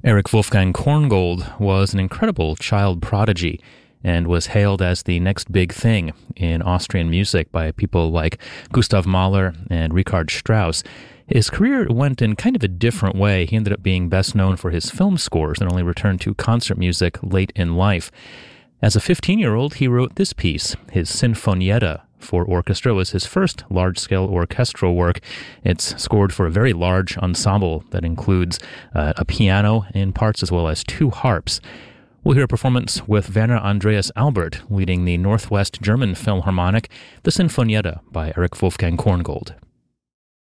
Erich Wolfgang Korngold was an incredible child prodigy and was hailed as the next big thing in Austrian music by people like Gustav Mahler and Richard Strauss. His career went in kind of a different way. He ended up being best known for his film scores and only returned to concert music late in life. As a 15-year-old, he wrote this piece. His Sinfonietta for orchestra was his first large-scale orchestral work. It's scored for a very large ensemble that includes a piano in parts as well as two harps. We'll hear a performance with Werner Andreas Albert leading the Northwest German Philharmonic, the Sinfonietta by Erich Wolfgang Korngold.